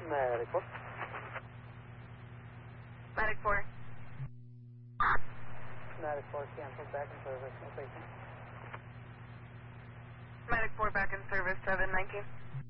Medic 4. Medic 4. Medic 4 canceled, back in service, no patient. Medic 4 back in service, 719.